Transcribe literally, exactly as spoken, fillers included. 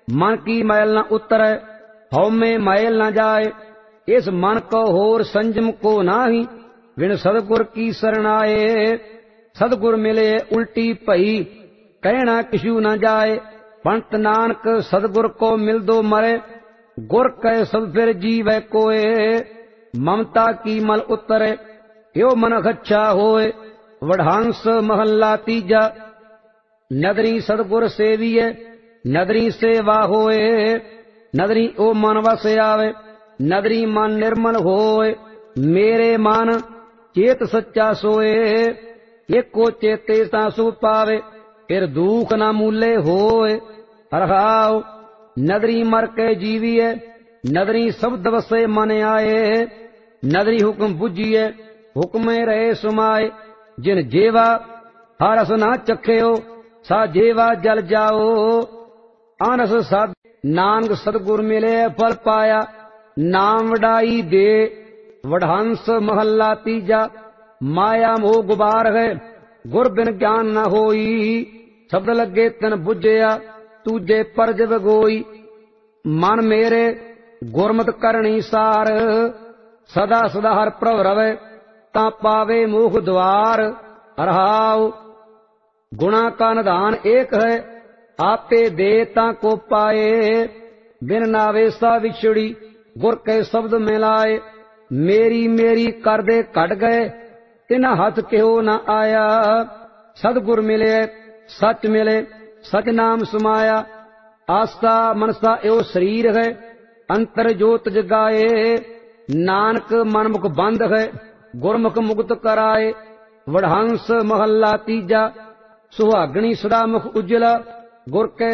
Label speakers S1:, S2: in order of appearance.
S1: मन की मैल न उतरै, हौ में मैल न जाए। इस मन को होर संजम को नाही, बिन सदगुर की शरणाए। सदगुर मिले उल्टी भई, कहना किशु न जाए। पंत नानक सदगुर को मिल दो मरे, गुर कह सब फिर जीवै कोय। ममता की मल उतरे, यो मन गच्छा होए। वढ़ांस महला तीजा, नदरी सदगुर सेविए, नदरी सेवा होए। नदरी ओ मन वस आवे, नदरी मन निर्मल होए। मेरे मन चेत सच्चा सोए, एको चेते ता सो पावे। फिर दुख न मूले होए। रहाओ नदरी मर के जीविए, नदरी शब्द वसे मन आए। नदरी हुक्म बुझिए, हुक्म रहे सुमाए। जिन जेवा हरस ना चख्यो, सा जेवा जल जाओ। अनस साध नानक सतगुर मिले फल पाया, नाम वडाई दे। वढ़ांस महला तीजा, माया मोह गुबार है, गुर बिन ज्ञान न होई। शब्द लगे तन बुझिया, तूजे परज बगोई। मन मेरे गुरमत करनी सार, सदा सदा हर प्रभ रवे। ता पावे मोख द्वार। रहाओ गुणा का निधान एक है, आपे दे ता को पाए। बिन नावे सा विछड़ी, गुर के शब्द मिलाए। मेरी मेरी कर दे कट गए, तिना हथ क्यों न आया। सदगुर मिले सच मिले, सच नाम समाया। आस्था मनसा एवं शरीर है, अंतर जोत जगाए। नानक मनमुख बंद है, गुरमुख मुक्त कराए। वढ़ांस महला तीजा, सुहागणी सदा मुख उज्जला। गुर के